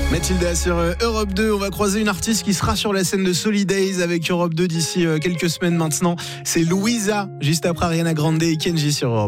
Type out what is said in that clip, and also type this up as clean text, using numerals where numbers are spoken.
Mathilda sur Europe 2, on va croiser une artiste qui sera sur la scène de Solidays avec Europe 2 d'ici quelques semaines maintenant. C'est Louisa, juste après Ariana Grande et Kenji sur Europe 2.